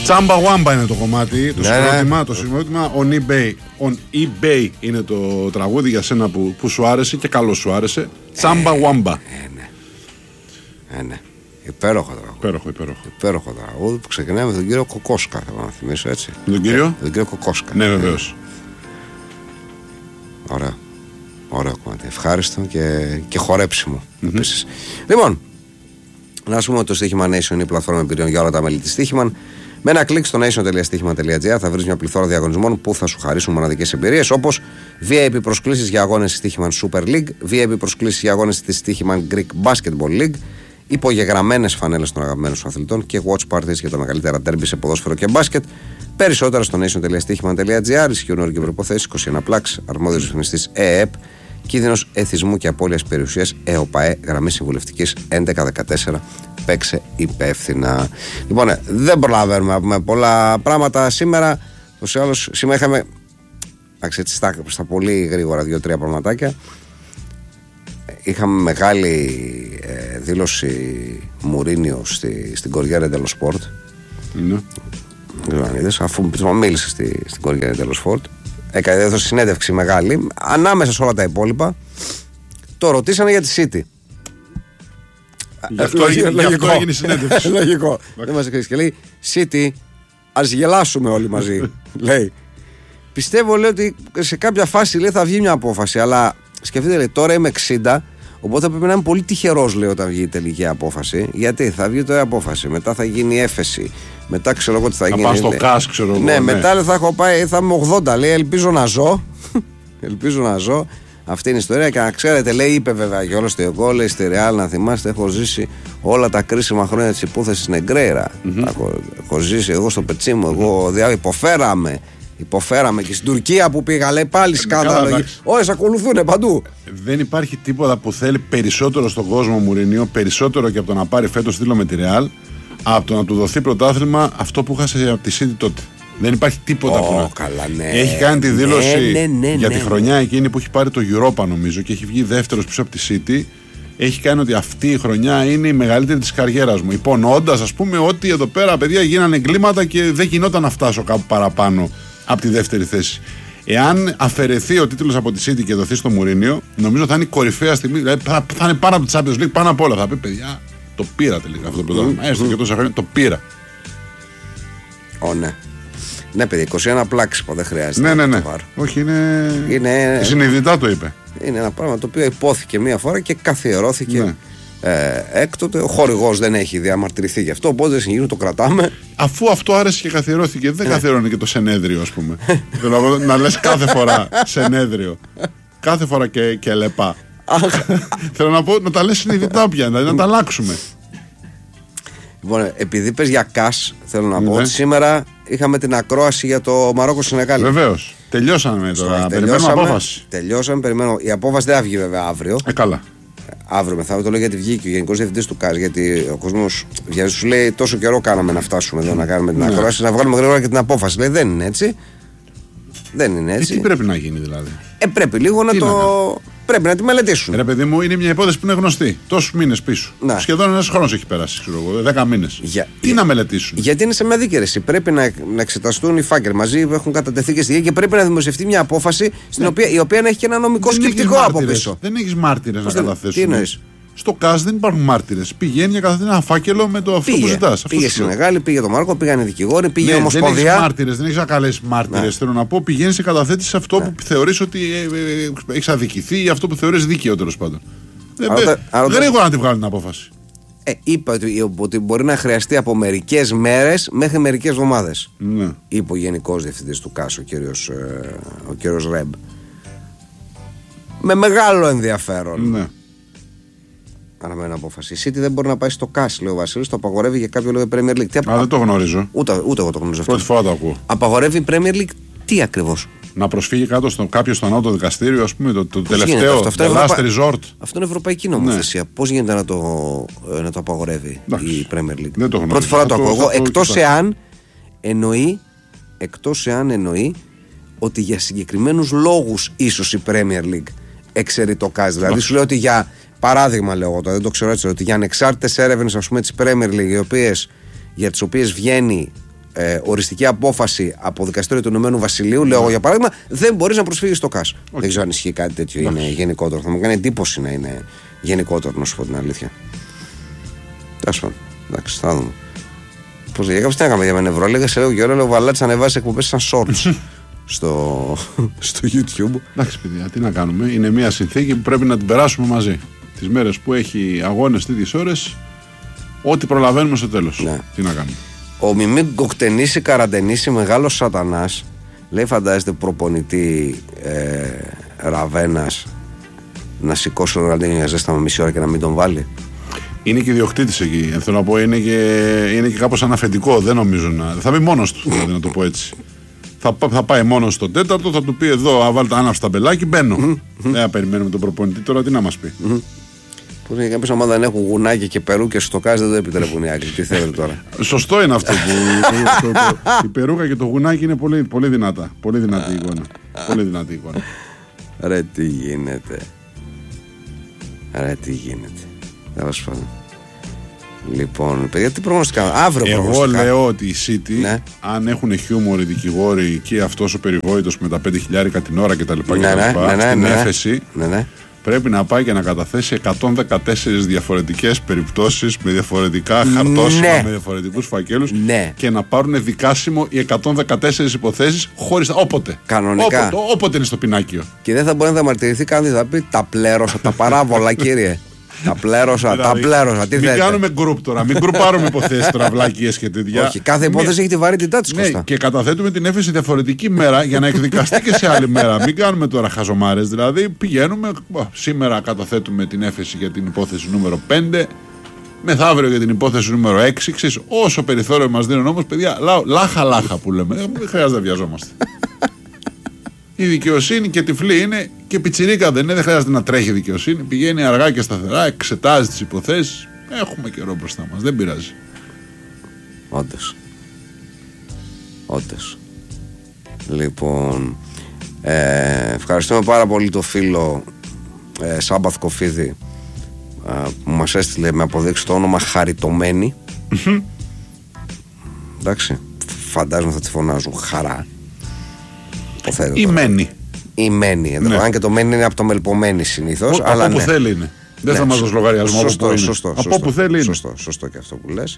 Τσάμπα Wamba είναι το κομμάτι. Το συγκρότημα on eBay είναι το τραγούδι για σένα που σου άρεσε και καλό σου άρεσε. Τσάμπα Wamba. Ναι. Υπέροχο τραγούδι. Υπέροχο τραγούδι που ξεκινάει με τον κύριο Κοκόσκα. Θέλω να θυμίσω έτσι. Με τον κύριο? Τον κύριο Κοκόσκα. Ναι, βεβαίως. Ωραίο κομμάτι. Ευχάριστο και χορέψιμο επίσης. Λοιπόν, να πούμε ότι το Στοίχημα Nation είναι η πλατφόρμα εμπειριών για όλα τα μέλη της Στοίχημαν. Με ένα κλικ στο nation.stοίχημα.gr θα βρεις μια πληθώρα διαγωνισμών που θα σου χαρίσουν μοναδικές εμπειρίες, όπως VIP προσκλήσεις για αγώνες της Στοίχημαν Super League, VIP προσκλήσεις για αγώνες της Στοίχημαν Greek Basketball League, υπογεγραμμένες φανέλες των αγαπημένων σου αθλητών και watch parties για τα μεγαλύτερα ντέρμπι σε ποδόσφαιρο και μπάσκετ. Περισσότερα στο nation.stοίχημα.gr. Ισχύουν όροι και προϋποθέσεις. 21+, αρμόδιος ρυθμιστής ΕΕΠ, κίνδυνος εθισμού και απώλειας περιουσίας, ΕΟΠΑΕ, γραμμή συμβουλευτικής 1114. Παίξε υπεύθυνα. Λοιπόν, δεν προλαβαίνουμε να πούμε πολλά πράγματα σήμερα. Σήμερα είχαμε στα πολύ γρήγορα 2-3 πραγματάκια. Είχαμε μεγάλη δήλωση Μουρίνιο στην Κοριέρα dello Sport. Αφού μίλησε στην Κοριέρα dello Sport, έδωσε συνέντευξη μεγάλη. Ανάμεσα σε όλα τα υπόλοιπα, το ρωτήσανε για τη City. Γι' αυτό έγινε η συνέντευξη. Λογικό. Δεν μας εκκρίσει και λέει City, ας γελάσουμε όλοι μαζί. Λέει. Πιστεύω, λέει, ότι σε κάποια φάση, λέει, θα βγει μια απόφαση. Αλλά σκεφτείτε, λέει, τώρα είμαι 60, οπότε πρέπει να είμαι πολύ τυχερός, λέει, όταν βγει η τελική απόφαση. Γιατί θα βγει τώρα η απόφαση, μετά θα γίνει η έφεση, μετά ξέρω εγώ τι θα γίνει. Θα πάω στο ΚΑΣ, ξέρω εγώ. Ναι, μετά, λέει, θα έχω πάει, θα είμαι 80, λέει, ελπίζω να ζω. Ελπίζω να ζω. Αυτή είναι η ιστορία. Και να ξέρετε, λέει, είπε βέβαια και όλο στο εγώ, λέει, στη Ρεάλ, να θυμάστε, έχω ζήσει όλα τα κρίσιμα χρόνια της υπόθεσης Νεγκρέιρα. Έχω ζήσει εγώ στο πετσί μου, εγώ υποφέραμε και στην Τουρκία που πήγα, λέει, πάλι σκάνδαλο. Όλες ακολουθούν παντού. Δεν υπάρχει τίποτα που θέλει περισσότερο στον κόσμο, Μουρίνιο, περισσότερο και από το να πάρει φέτος τίτλο με τη Ρεάλ, από το να του δοθεί πρωτάθλημα αυτό που χάσε από τη City τότε. Δεν υπάρχει τίποτα που να. Καλά, ναι. Έχει κάνει τη δήλωση για τη χρονιά εκείνη που έχει πάρει το Europa, νομίζω, και έχει βγει δεύτερος πίσω από τη City. Έχει κάνει ότι αυτή η χρονιά είναι η μεγαλύτερη της καριέρας μου. Υπονοώντας, ας πούμε, ότι εδώ πέρα, παιδιά, γίνανε εγκλήματα και δεν γινόταν να φτάσω κάπου παραπάνω από τη δεύτερη θέση. Εάν αφαιρεθεί ο τίτλος από τη City και δοθεί στο Μουρίνιο, νομίζω θα είναι η κορυφαία στιγμή. Δηλαδή θα είναι πάνω από τη Champions League, πάνω απ' όλα. Θα πει, παιδιά, το πήρα τελικά αυτό το πρωτάθλημα. Έστω και τόσα χρόνια, το πήρα. Ναι. Ναι, παιδί, 21 πλάξιμο, δεν χρειάζεται. Ναι. Όχι, είναι. Συνειδητά το είπε. Είναι ένα πράγμα το οποίο υπόθηκε μία φορά και καθιερώθηκε. Ναι. Έκτοτε ο χορηγός δεν έχει διαμαρτυρηθεί γι' αυτό, οπότε συνεχίζουμε, το κρατάμε. Αφού αυτό άρεσε και καθιερώθηκε, δεν καθιερώνει και το σενέδριο, ας πούμε. Δηλαδή να λες κάθε φορά σενέδριο, κάθε φορά και λεπά. Θέλω να πω να τα λες συνειδητά πια, δηλαδή να τα αλλάξουμε. Λοιπόν, επειδή πες για ΚΑΣ, θέλω να πω ότι σήμερα είχαμε την ακρόαση για το Μαρόκο-Σενεγάλη. Βεβαίως. Τελειώσαμε τώρα. Περιμένουμε απόφαση. Περιμένουμε. Η απόφαση δεν θα βγει βέβαια αύριο. Καλά. Αύριο μεθαύριο, το λέω γιατί βγήκε ο Γενικός Διευθυντής του ΚΑΣ. Γιατί ο κόσμος σου λέει τόσο καιρό κάναμε να φτάσουμε εδώ να κάνουμε την ακρόαση, να βγάλουμε γρήγορα και την απόφαση. Λέει δεν είναι έτσι. Δεν είναι έτσι. Τι πρέπει να γίνει δηλαδή. Πρέπει λίγο να το. Πρέπει να τη μελετήσουν. Ρε παιδί μου, είναι μια υπόθεση που είναι γνωστή. Τόσους μήνες πίσω. Να. Σχεδόν ένας χρόνος έχει περάσει, ξέρω εγώ, 10 μήνες. Τι να μελετήσουν. Γιατί είναι σε μια δίκαιρεση. Πρέπει να εξεταστούν οι φάκελοι μαζί που έχουν κατατεθεί και στη και πρέπει να δημοσιευτεί μια απόφαση η οποία να έχει και ένα νομικό σκεπτικό από πίσω. Δεν έχεις μάρτυρες να καταθέσουν. Τι εννοείς. Στο ΚΑΣ δεν υπάρχουν μάρτυρες. Πηγαίνει και καθένα ένα φάκελο με το αυτό που ζητάς. Πήγε στη Μεγάλη, πήγε το Μάρκο, πήγαν οι δικηγόροι, πήγε η Ομοσπονδία. Δεν έχεις μάρτυρες, δεν έχεις να καλέσεις μάρτυρες. Θέλω να πω, πηγαίνεις και καταθέτεις αυτό που θεωρείς ότι έχεις αδικηθεί ή αυτό που θεωρείς δίκαιο, τέλος πάντων. Δεν έχω να τη βγάλει την απόφαση. Είπα ότι μπορεί να χρειαστεί από μερικές μέρες μέχρι μερικές εβδομάδες. Είπε ο Γενικός Διευθυντής του ΚΑΣ, ο κύριος Ρεμπ. Με μεγάλο ενδιαφέρον. Αναμένω απόφαση. Η City δεν μπορεί να πάει στο ΚΑΣ, λέει ο Βασίλης, το απαγορεύει για κάποιο λόγο η Premier League. Δεν το γνωρίζω. Ούτε εγώ το γνωρίζω αυτό. Πρώτη φορά το ακούω. Απαγορεύει η Premier League τι ακριβώς. Να προσφύγει κάποιο στο ανώτατο δικαστήριο, ας πούμε, το τελευταίο. Το last resort. Αυτό είναι ευρωπαϊκή νομοθεσία. Πώς γίνεται να το απαγορεύει η Premier League. Δεν το γνωρίζω. Πρώτη φορά το ακούω. Εκτός εάν εννοεί ότι για συγκεκριμένους λόγους ίσως η Premier League εξαιρεί το ΚΑΣ. Δηλαδή σου λέω ότι για. Παράδειγμα, λέω εγώ, δεν το ξέρω έτσι, ότι για ανεξάρτητες έρευνες, ας πούμε, της Premier League, για τις οποίες βγαίνει οριστική απόφαση από δικαστήριο του Ηνωμένου Βασιλείου, λέω για παράδειγμα, δεν μπορείς να προσφύγεις στο ΚΑΣ. Δεν ξέρω αν ισχύει κάτι τέτοιο, είναι γενικότερο. Θα μου κάνει εντύπωση να είναι γενικότερο, να σου πω την αλήθεια. Τέλος πάντων, εντάξει, θα δούμε. Πώς λέει, τι έκαμε για με νευρό, έλεγα σε λίγο καιρό, ο Βαλάτης ανεβάζει εκπομπές σαν shorts στο YouTube. Εντάξει, παιδιά, τι να κάνουμε. Είναι μια συνθήκη που πρέπει να την περάσουμε μαζί. Τις μέρες που έχει αγώνες τέτοιες ώρες, ό,τι προλαβαίνουμε στο τέλος. Ναι. Τι να κάνουμε. Ο Μιμίκ Κοκτενήσι Καραντενήσι, μεγάλος σατανάς, λέει, φαντάζεστε προπονητή Ραβένας να σηκώσει τον Ραντίνιο για ζέσταμα μισή ώρα και να μην τον βάλει. Είναι και ιδιοκτήτης εκεί. Θέλω να πω, είναι και κάπως αναφεντικό. Δεν νομίζω να. Θα μπει μόνος του, δηλαδή, να το πω έτσι. Θα πάει μόνος στο τέταρτο, θα του πει εδώ, βάλτε άναψε τα μπελάκι, μπαίνω. Δεν περιμένουμε τον προπονητή τώρα, τι να μας πει. Που είναι κάποιες ομάδες δεν έχουν γουνάκι και περούκε στο ΚΑΣ, δεν το επιτρέπουν οι Άγγλοι. Τι θέλετε τώρα. Σωστό είναι αυτό που. Η περούκα και το γουνάκι είναι πολύ, πολύ δυνατά. Πολύ δυνατή εικόνα. Πολύ δυνατή εικόνα. Ρε τι γίνεται. Τέλος πάντων. Λοιπόν, παιδιά, τι προγνωστικά. Αύριο προγνωστικά. Εγώ λέω ότι η City, ναι, αν έχουν χιούμορ οι δικηγόροι και αυτός ο περιβόητος με τα 5.000 την ώρα κτλ. Στην έφεση, πρέπει να πάει και να καταθέσει 114 διαφορετικές περιπτώσεις με διαφορετικά χαρτόσημα, με διαφορετικούς φακέλους και να πάρουν δικάσιμο οι 114 υποθέσεις χωρίς όποτε. Κανονικά. Όποτε είναι στο πινάκιο. Και δεν θα μπορεί να διαμαρτυρηθεί κανείς, θα πει τα πλέρωσα, τα παράβολα, κύριε. Τα πλέρωσα. Τι μην κάνουμε γκρουπ τώρα, μην γκρουπάρουμε υποθέσεις τώρα, βλακίες και τέτοια. Όχι, κάθε υπόθεση έχει τη βαρύτητά της, Κώστα. Και καταθέτουμε την έφεση διαφορετική μέρα για να εκδικαστεί και σε άλλη μέρα. Μην κάνουμε τώρα χαζομάρες. Δηλαδή, πηγαίνουμε, σήμερα καταθέτουμε την έφεση για την υπόθεση νούμερο 5, μεθαύριο για την υπόθεση νούμερο 6. Ξέρεις, όσο περιθώριο μας δίνουν όμως, παιδιά, λάχα που λέμε. Δεν χρειάζεται να βιαζόμαστε. Η δικαιοσύνη και τυφλή είναι και πιτσιρίκα δεν είναι, δεν χρειάζεται να τρέχει η δικαιοσύνη. Πηγαίνει αργά και σταθερά, εξετάζει τις υποθέσεις. Έχουμε καιρό μπροστά μας, δεν πειράζει. Όντως. Λοιπόν, ευχαριστούμε πάρα πολύ το φίλο Σάμπαθ Κοφίδη που μας έστειλε με αποδείξει το όνομα Χαριτωμένη. Εντάξει, φαντάζομαι θα τη φωνάζουν Χαρά. Η Μένη. Ναι. Αν και το Μένη είναι από το Μελπομένη συνήθως. Από όπου θέλει είναι. Δεν θα μας δώσει λογαριασμό. Από όπου θέλει είναι. Σωστό και αυτό που λες.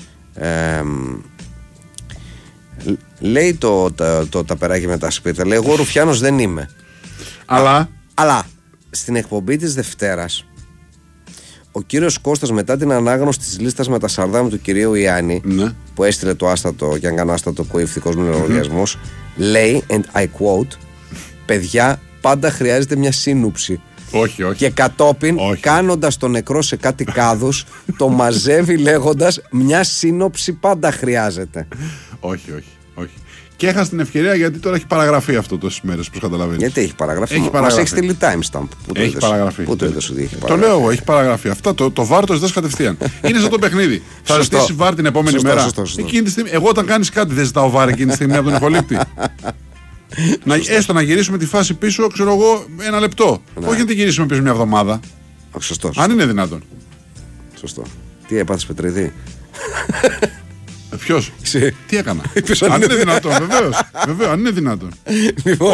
Λέει το ταπεράκι με τα σπίρτα. Λέει, εγώ ρουφιάνος δεν είμαι. Αλλά στην εκπομπή της Δευτέρας ο κύριος Κώστας, μετά την ανάγνωση της λίστας με τα σαρδάμ του κυρίου Ιάννη, που έστειλε το άστατο και αγκανάστατο κοηφτικός μου λογαριασμός, λέει, and I quote, παιδιά, πάντα χρειάζεται μια σύνοψη. Όχι. Και κατόπιν, κάνοντας το νεκρό σε κάτι κάδους, το μαζεύει λέγοντας, μια σύνοψη πάντα χρειάζεται. Όχι. Και έχασε την ευκαιρία γιατί τώρα έχει παραγραφεί αυτό τόσες μέρες, όπως καταλαβαίνεις. Γιατί έχει παραγραφεί. Μας έχει στείλει timestamp. Έχει παραγραφεί. Πού το είδες ότι έχει παραγραφεί. Το λέω εγώ, έχει παραγραφεί. Αυτό το βάρ το ζητάς κατευθείαν. Είναι σαν το παιχνίδι. Θα ζητήσεις βάρ την επόμενη μέρα. Εκείνη τη στιγμή, εγώ όταν κάνεις κάτι δεν ζητάω βάρ εκείνη τη στιγμή από τον ηχολήπτη. Έστω να γυρίσουμε τη φάση πίσω, ξέρω εγώ, ένα λεπτό. Όχι να τη γυρίσουμε πίσω μια εβδομάδα. Σωστό. Αν είναι δυνατόν. Σωστό. Τι έπαθες, Πετρίδη? Ποιος? Τι έκανα? Αν είναι δυνατόν, βεβαίως, αν είναι δυνατόν. Λοιπόν,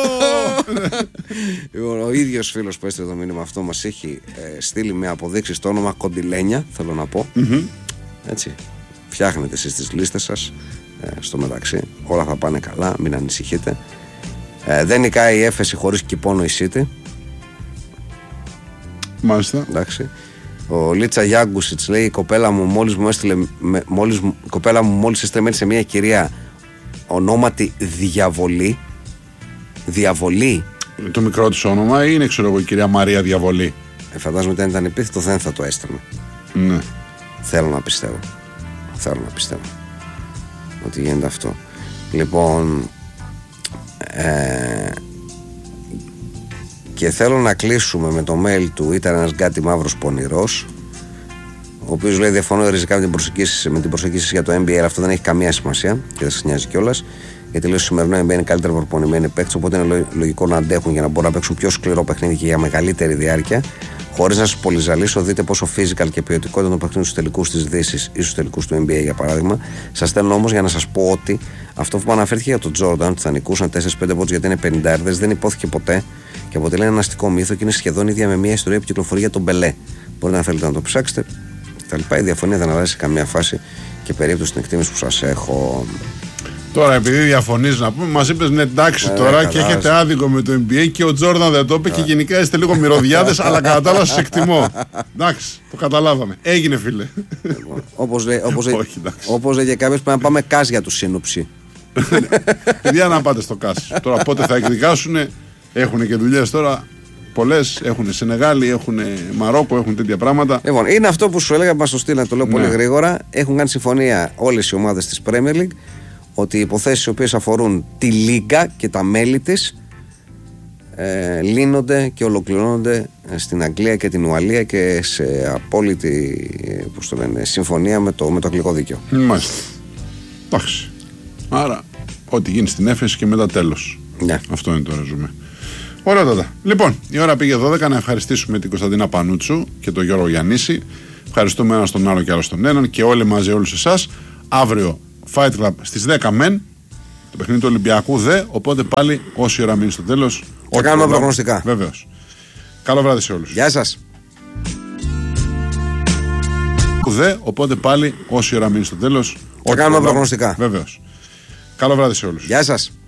ο ίδιος φίλος που έστειλε το μήνυμα αυτό μας έχει στείλει με αποδείξεις το όνομα Κοντιλένια, θέλω να πω. Έτσι, φτιάχνετε εσείς τις λίστες σας. Στο μεταξύ όλα θα πάνε καλά, μην ανησυχείτε. Δεν νικάει η έφεση χωρίς κυπώνω η City. Μάλιστα. Εντάξει. Ο Λίτσα Γιάγκουσιτς λέει, η κοπέλα μου μόλις έστρεμε σε μια κυρία ονόματι Διαβολή. Διαβολή. Το μικρό της όνομα ή είναι, ξέρω εγώ, η κυρία Μαρία Διαβολή? Φαντάζομαι ότι αν ήταν επίθετο δεν θα το έστρεμε. Ναι. Θέλω να πιστεύω ότι γίνεται αυτό. Λοιπόν, και θέλω να κλείσουμε με το mail του. Ήταν ένας γκάτι μαύρος πονηρός, ο οποίος λέει, διαφωνώ ριζικά με την προσέγγιση για το NBA, αλλά αυτό δεν έχει καμία σημασία και δεν σας νοιάζει κιόλας, γιατί λέει, στο σημερινό NBA είναι καλύτερα προπονημένοι παίκτες, οπότε είναι λογικό να αντέχουν για να μπορούν να παίξουν πιο σκληρό παιχνίδι και για μεγαλύτερη διάρκεια. Χωρίς να σας πολυζαλίσω, δείτε πόσο physical και ποιοτικό ήταν το παιχνίδι στους τελικούς της Δύσης ή στους τελικούς του NBA για παράδειγμα. Σας στέλνω όμως για να σας πω ότι αυτό που αναφέρθηκε για τον Τζόρνταν, ότι θα νικούσαν 4-5 πόντους γιατί είναι 50, δεν υπόθηκε ποτέ και αποτελεί ένα αστικό μύθο και είναι σχεδόν ίδια με μια ιστορία που κυκλοφορεί για τον Μπελέ. Μπορείτε να θέλετε να το ψάξετε. Η διαφωνία δεν αλλάζει σε καμία φάση και περίπτωση στην εκτίμηση που σας έχω. Τώρα, επειδή διαφωνείς να πούμε, μας είπες ναι, εντάξει τώρα και έχετε άδικο με το NBA και ο Τζόρνταν δεν το είπε και γενικά είστε λίγο μυρωδιάδες, αλλά κατά τα άλλα σας εκτιμώ. Εντάξει, το καταλάβαμε. Έγινε, φίλε. Όπως λέγε κάποιος, πρέπει να πάμε ΚΑΣ για του σύνοψη. Παιδιά, να πάτε στο ΚΑΣ. Τώρα πότε θα εκδικάσουν, έχουν και δουλειές τώρα. Πολλές, έχουν Σενεγάλη, έχουν Μαρόκο, έχουν τέτοια πράγματα. Λοιπόν, είναι αυτό που σου έλεγα, μας το στείλα, το λέω πολύ γρήγορα. Έχουν κάνει συμφωνία όλες οι ομάδες της Premier League ότι οι υποθέσεις οι οποίες αφορούν τη Λίγκα και τα μέλη της λύνονται και ολοκληρώνονται στην Αγγλία και την Ουαλία και σε απόλυτη συμφωνία με το αγγλικό δίκαιο. Μάλιστα. Εντάξει. Άρα, ό,τι γίνει στην έφεση και μετά τέλος. Ναι. Αυτό είναι το ρεζουμέ. Ωραία, τότε. Λοιπόν, η ώρα πήγε 12. Να ευχαριστήσουμε την Κωνσταντίνα Πανούτσου και τον Γιώργο Γιαννίση. Ευχαριστούμε ένα τον άλλο και άλλο τον έναν και όλοι μαζί όλους εσάς. Αύριο Fight Club στις 10 μεν. Το παιχνίδι του Ολυμπιακού δε. Οπότε πάλι όση ώρα μείνει στο τέλος. Θα κάνουμε προγνωστικά. Βεβαίως. Καλό βράδυ σε όλους. Γεια σας. Δε, οπότε πάλι όση ώρα μείνει στο τέλος. Θα κάνουμε προγνωστικά. Βεβαίως. Καλό βράδυ σε όλους. Γεια σας.